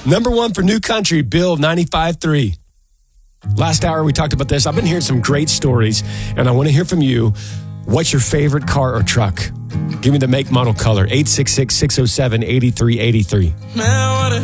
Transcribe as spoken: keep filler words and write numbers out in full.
Number one for New Country, Bill ninety-five three. Last hour, we talked about this. I've been hearing some great stories, and I want to hear from you. What's your favorite car or truck? Give me the make, model, color. eight six six, six oh seven, eight three eight three.